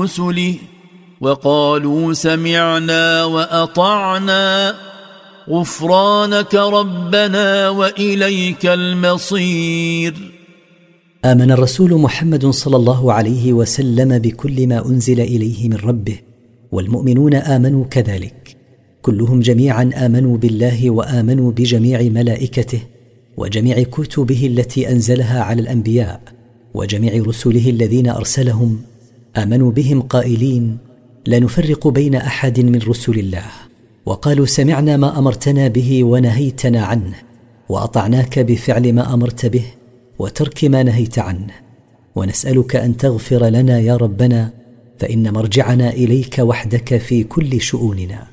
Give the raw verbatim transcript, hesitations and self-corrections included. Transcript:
رسله وقالوا سمعنا وأطعنا غفرانك ربنا وإليك المصير. آمن الرسول محمد صلى الله عليه وسلم بكل ما أنزل إليه من ربه، والمؤمنون آمنوا كذلك، كلهم جميعا آمنوا بالله وآمنوا بجميع ملائكته وجميع كتبه التي أنزلها على الأنبياء وجميع رسله الذين أرسلهم، آمنوا بهم قائلين لا نفرق بين أحد من رسل الله، وقالوا سمعنا ما أمرتنا به ونهيتنا عنه، وأطعناك بفعل ما أمرت به وترك ما نهيت عنه، ونسألك أن تغفر لنا يا ربنا، فإن مرجعنا إليك وحدك في كل شؤوننا.